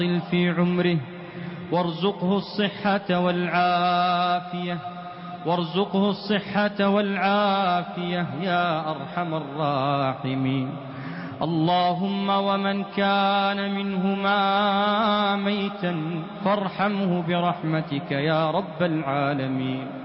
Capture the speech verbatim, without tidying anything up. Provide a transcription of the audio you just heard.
في عمره وارزقه الصحة والعافية وارزقه الصحة والعافية يا أرحم الراحمين. اللهم ومن كان منهما ميتا فارحمه برحمتك يا رب العالمين.